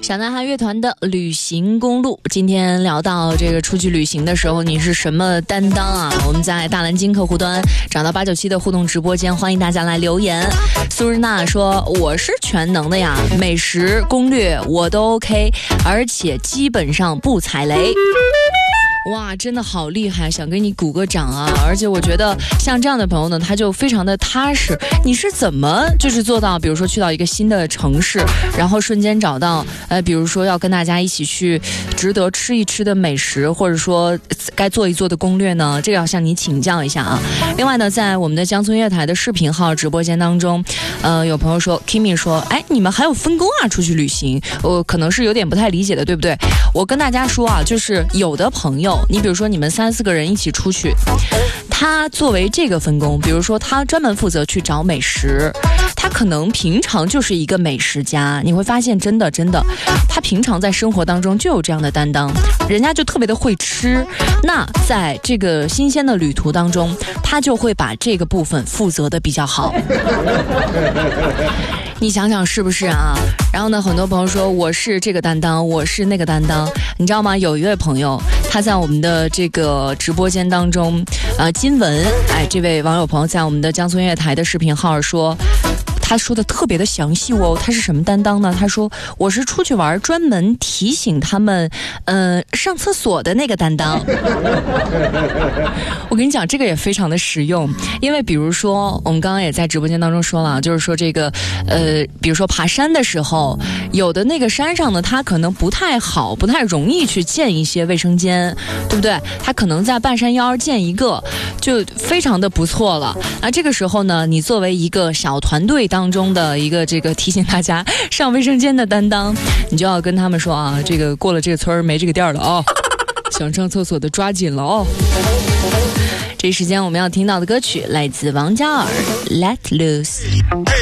小男孩乐团的旅行公路，今天聊到这个出去旅行的时候，你是什么担当啊？我们在大蓝鲸客户端找到897的互动直播间，欢迎大家来留言。苏日娜说：“我是全能的呀，美食攻略我都 OK， 而且基本上不踩雷。”哇，真的好厉害，想给你鼓个掌啊！而且我觉得像这样的朋友呢，他就非常的踏实。你是怎么就是做到，比如说去到一个新的城市，然后瞬间找到比如说要跟大家一起去值得吃一吃的美食，或者说该做一做的攻略呢？这个要向你请教一下啊。另外呢，在我们的江村乐台的视频号直播间当中，有朋友说 Kimi 说，哎，你们还有分工啊？出去旅行，我可能是有点不太理解的，对不对？我跟大家说啊，就是有的朋友。你比如说你们3-4个人一起出去，他作为这个分工，比如说他专门负责去找美食，他可能平常就是一个美食家，你会发现真的他平常在生活当中就有这样的担当，人家就特别的会吃，那在这个新鲜的旅途当中，他就会把这个部分负责的比较好。你想想是不是啊？然后呢，很多朋友说我是这个担当，我是那个担当，你知道吗？有一位朋友，他在我们的这个直播间当中，金文，这位网友朋友在我们的江村乐台的视频号说。他说的特别的详细哦，他是什么担当呢？他说我是出去玩专门提醒他们上厕所的那个担当。我跟你讲，这个也非常的实用，因为比如说我们刚刚也在直播间当中说了，就是说这个比如说爬山的时候，有的那个山上呢，它可能不太容易去建一些卫生间，对不对？它可能在半山腰建一个就非常的不错了。那这个时候呢，你作为一个小团队当中的一个这个提醒大家上卫生间的担当，你就要跟他们说啊，这个过了这个村没这个店了啊，想上厕所的抓紧了哦。这时间我们要听到的歌曲来自王嘉尔 Let Loose。